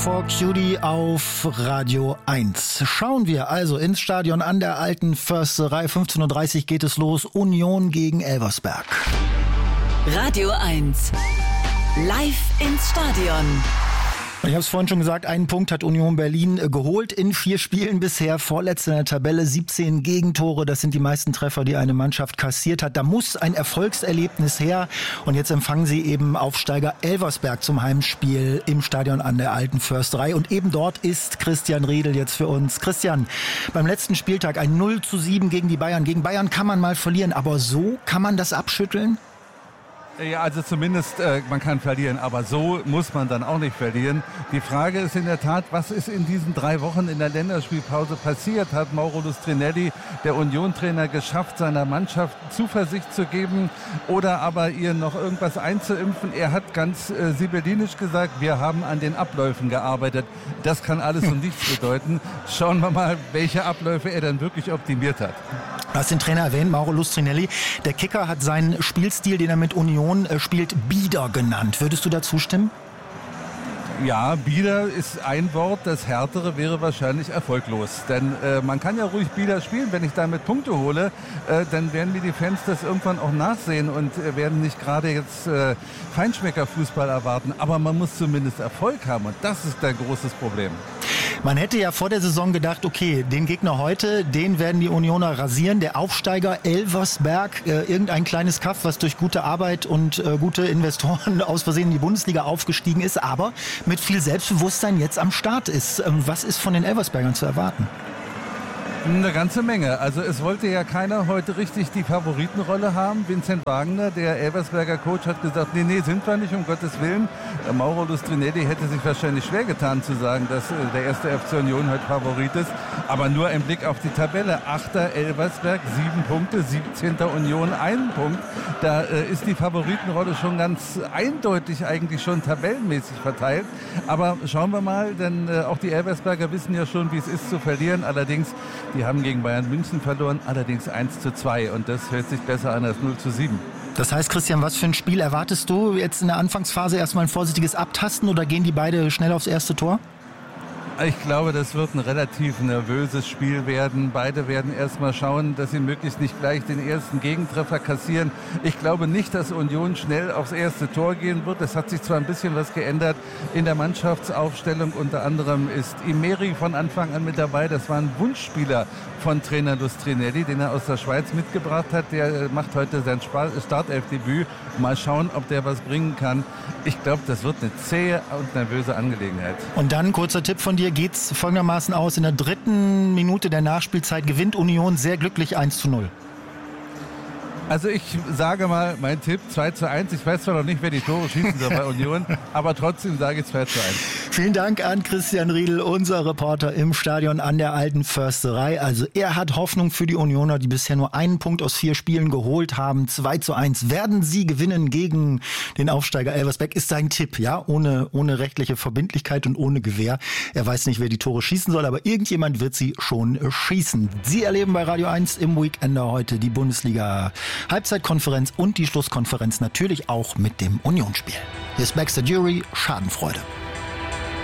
for Cutie auf Radio 1. Schauen wir also ins Stadion an der Alten Försterei. 15:30 Uhr geht es los. Union gegen Elversberg. Radio 1. Live ins Stadion. Ich habe es vorhin schon gesagt, einen Punkt hat Union Berlin geholt in 4 Spielen bisher. Vorletzte in der Tabelle, 17 Gegentore. Das sind die meisten Treffer, die eine Mannschaft kassiert hat. Da muss ein Erfolgserlebnis her. Und jetzt empfangen sie eben Aufsteiger Elversberg zum Heimspiel im Stadion an der Alten Försterei. Und eben dort ist Christian Riedel jetzt für uns. Christian, beim letzten Spieltag ein 0:7 gegen die Bayern. Gegen Bayern kann man mal verlieren, aber so kann man das abschütteln? Ja, also zumindest man kann verlieren, aber so muss man dann auch nicht verlieren. Die Frage ist in der Tat, was ist in diesen 3 Wochen in der Länderspielpause passiert? Hat Mauro Lustrinelli, der Union-Trainer, geschafft, seiner Mannschaft Zuversicht zu geben oder aber ihr noch irgendwas einzuimpfen? Er hat ganz sibyllinisch gesagt, wir haben an den Abläufen gearbeitet. Das kann alles und nichts bedeuten. Schauen wir mal, welche Abläufe er dann wirklich optimiert hat. Du hast den Trainer erwähnt, Mauro Lustrinelli. Der Kicker hat seinen Spielstil, den er mit Union spielt, bieder genannt. Würdest du da zustimmen? Ja, bieder ist ein Wort, das härtere wäre wahrscheinlich erfolglos. Denn man kann ja ruhig bieder spielen. Wenn ich damit Punkte hole, dann werden mir die Fans das irgendwann auch nachsehen und werden nicht gerade jetzt Feinschmeckerfußball erwarten. Aber man muss zumindest Erfolg haben und das ist ein großes Problem. Man hätte ja vor der Saison gedacht, okay, den Gegner heute, den werden die Unioner rasieren. Der Aufsteiger Elversberg, irgendein kleines Kaff, was durch gute Arbeit und gute Investoren aus Versehen in die Bundesliga aufgestiegen ist, aber mit viel Selbstbewusstsein jetzt am Start ist. Was ist von den Elversbergern zu erwarten? Eine ganze Menge. Also es wollte ja keiner heute richtig die Favoritenrolle haben. Vincent Wagner, der Elversberger Coach, hat gesagt, nee, sind wir nicht, um Gottes Willen. Mauro Lustrinelli hätte sich wahrscheinlich schwer getan zu sagen, dass der erste FC Union heute Favorit ist. Aber nur ein Blick auf die Tabelle. 8. Elversberg, 7 Punkte, 17. Union, 1 Punkt. Da ist die Favoritenrolle schon ganz eindeutig eigentlich schon tabellenmäßig verteilt. Aber schauen wir mal, denn auch die Elversberger wissen ja schon, wie es ist zu verlieren. Allerdings, die haben gegen Bayern München verloren, allerdings 1:2 und das hört sich besser an als 0:7. Das heißt, Christian, was für ein Spiel erwartest du jetzt in der Anfangsphase? Erstmal ein vorsichtiges Abtasten oder gehen die beide schnell aufs erste Tor? Ich glaube, das wird ein relativ nervöses Spiel werden. Beide werden erstmal schauen, dass sie möglichst nicht gleich den ersten Gegentreffer kassieren. Ich glaube nicht, dass Union schnell aufs erste Tor gehen wird. Es hat sich zwar ein bisschen was geändert in der Mannschaftsaufstellung. Unter anderem ist Imeri von Anfang an mit dabei. Das war ein Wunschspieler von Trainer Lustrinelli, den er aus der Schweiz mitgebracht hat. Der macht heute sein Startelfdebüt. Mal schauen, ob der was bringen kann. Ich glaube, das wird eine zähe und nervöse Angelegenheit. Und dann, kurzer Tipp von dir, geht's folgendermaßen aus. In der 3. Minute der Nachspielzeit gewinnt Union sehr glücklich 1:0. Also ich sage mal, mein Tipp 2:1. Ich weiß zwar noch nicht, wer die Tore schießen soll bei Union, aber trotzdem sage ich 2:1. Vielen Dank an Christian Riedel, unser Reporter im Stadion an der Alten Försterei. Also er hat Hoffnung für die Unioner, die bisher nur 1 Punkt aus 4 Spielen geholt haben. 2:1 werden sie gewinnen gegen den Aufsteiger Elversberg, ist sein Tipp, ja, ohne rechtliche Verbindlichkeit und ohne Gewähr. Er weiß nicht, wer die Tore schießen soll, aber irgendjemand wird sie schon schießen. Sie erleben bei Radio 1 im Weekender heute die Bundesliga Halbzeitkonferenz und die Schlusskonferenz natürlich auch mit dem Unionsspiel. Hier ist Baxter Jury, Schadenfreude.